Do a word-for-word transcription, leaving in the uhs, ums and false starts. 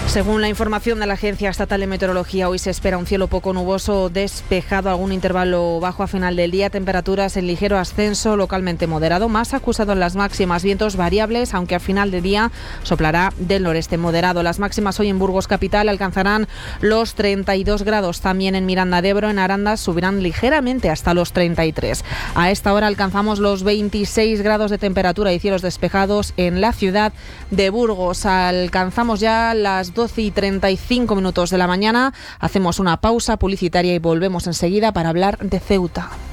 Según la información de la Agencia Estatal de Meteorología, hoy se espera un cielo poco nuboso, despejado, algún intervalo bajo a final del día, temperaturas en ligero ascenso, localmente moderado, más acusado en las máximas, vientos variables, aunque a final de día soplará del noreste moderado. Las máximas hoy en Burgos capital alcanzarán los treinta y dos grados, también en Miranda de Ebro, en Arandas subirán ligeramente hasta los treinta y tres. A esta hora alcanzamos los veintiséis grados de temperatura y cielos despejados en la ciudad de Burgos. Alcanzamos ya las doce y treinta y cinco minutos de la mañana. Hacemos una pausa publicitaria y volvemos enseguida para hablar de Ceuta.